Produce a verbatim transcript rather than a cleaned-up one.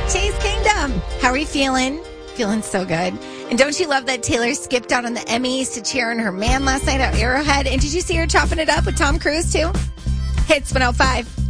Chase Kingdom. How are you feeling? Feeling so good. And don't you love that Taylor skipped out on the Emmys to cheer on her man last night at Arrowhead? And did you see her chopping it up with Tom Cruise, too? Hits one oh five.